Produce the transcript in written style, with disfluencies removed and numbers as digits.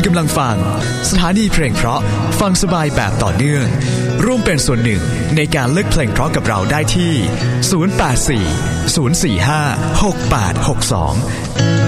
กำลังฟังสถานีเพลงเพราะฟังสบายแบบต่อเนื่องร่วมเป็นส่วนหนึ่งในการเลือกเพลงเพราะกับเราได้ที่084 045 6862